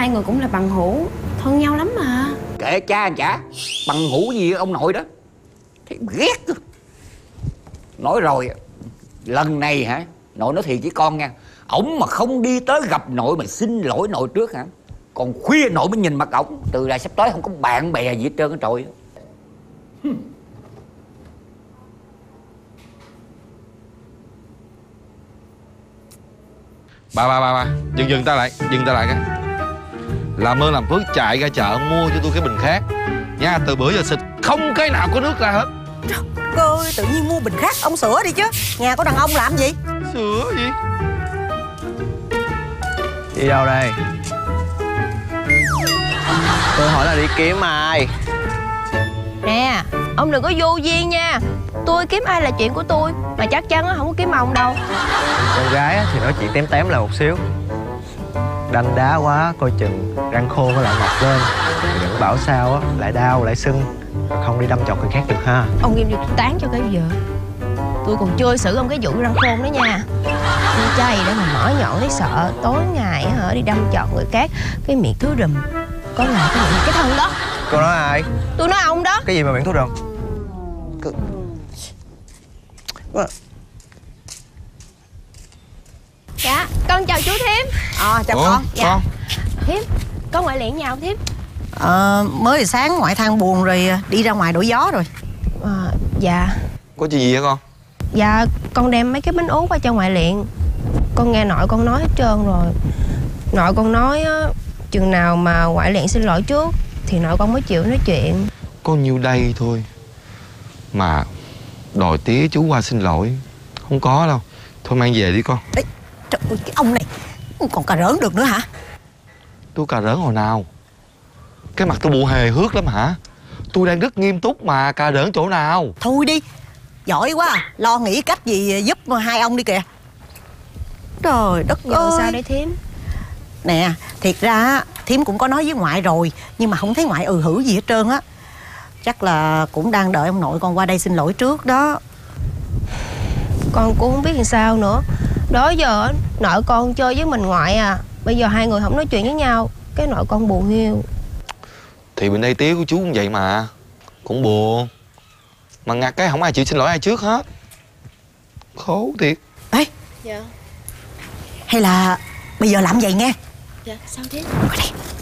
hai người cũng là bằng hữu, thân nhau lắm mà. Kệ cha anh chả, bằng hữu gì ông nội đó, thấy ghét. Nói rồi, lần này hả, nội nói thiệt với con nha, ổng mà không đi tới gặp nội mà xin lỗi nội trước hả, còn khuya nội mới nhìn mặt ổng, từ nay sắp tới không có bạn bè gì hết trơn á trời. Bà dừng ta lại cái. Làm ơn làm phước chạy ra chợ mua cho tôi cái bình khác nha, từ bữa giờ xịt không cái nào có nước ra hết. Trời ơi, tự nhiên mua bình khác, ông sửa đi chứ. Nhà có đàn ông làm gì? Sửa gì? Đi đâu đây? Tôi hỏi là đi kiếm ai? Nè, ông đừng có vô duyên nha. Tôi kiếm ai là chuyện của tôi, mà chắc chắn không có kiếm ông đâu. Con gái thì nói chuyện tém là một xíu, đanh đá quá coi chừng răng khô nó lại mọc lên, đừng bảo sao á lại đau lại sưng, rồi không đi đâm chọc người khác được ha. Ông nghiêm vô tôi tán cho cái giờ. Tôi còn chơi xử ông cái vụ răng khôn đó nha. Tôi chay để mà mỏ nhọn thấy sợ. Tối ngày hả đi đâm chọc người khác, cái miệng thúi rùm. Có là cái thân đó. Cô nói ai? Tôi nói ông đó. Cái gì mà miệng thuốc đờn? Dạ, con chào chú Thím. Chào Ủa, con. Dạ. con? Thím, con ngoại luyện nhà không Thím? Mới sáng ngoại thang buồn rồi đi ra ngoài đổi gió rồi. Dạ. Có chuyện gì hả con? Dạ, con đem mấy cái bánh út qua cho ngoại luyện. Con nghe nội con nói hết trơn rồi. Nội con nói á, chừng nào mà ngoại luyện xin lỗi trước thì nội con mới chịu nói chuyện. Có nhiêu đây thôi mà đòi tía chú qua xin lỗi, không có đâu. Thôi mang về đi con. Ê, trời ơi, cái ông này còn cà rỡn được nữa hả? Tôi cà rỡn hồi nào? Cái mặt tôi bụ hề hước lắm hả? Tôi đang rất nghiêm túc mà, cà rỡn chỗ nào? Thôi đi, giỏi quá, lo nghĩ cách gì giúp hai ông đi kìa. Trời đất Giờ ơi. sao đây Thím? Nè, thiệt ra á, Thím cũng có nói với ngoại rồi, nhưng mà không thấy ngoại hử gì hết trơn á. Chắc là cũng đang đợi ông nội con qua đây xin lỗi trước đó. Con cũng không biết làm sao nữa. Đó giờ nội con chơi với mình ngoại à. Bây giờ hai người không nói chuyện với nhau, cái nội con buồn hiu. Thì bên đây tía của chú cũng vậy mà, cũng buồn. Mà ngặt cái không ai chịu xin lỗi ai trước hết. Khổ thiệt. Ê, Dạ. hay là bây giờ làm vậy nghe. Dạ, sao thế? Qua đây.